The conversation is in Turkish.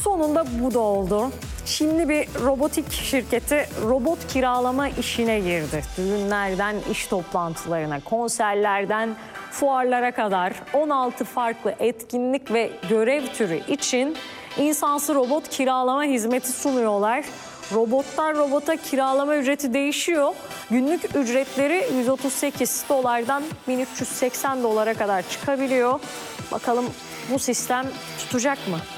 Sonunda bu da oldu. Şimdi bir robotik şirketi robot kiralama işine girdi. Düğünlerden iş toplantılarına, konserlerden fuarlara kadar 16 farklı etkinlik ve görev türü için insansız robot kiralama hizmeti sunuyorlar. Robottan robota kiralama ücreti değişiyor. Günlük ücretleri 138 dolardan 1380 dolara kadar çıkabiliyor. Bakalım bu sistem tutacak mı?